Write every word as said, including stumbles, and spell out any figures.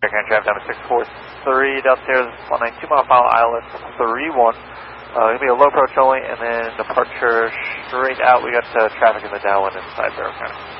County traffic down to six four three, downstairs, one nine two mile final I L S three one. Uh, going to be a low approach only, and then departure straight out. We got uh, traffic in the downwind inside Barrow County.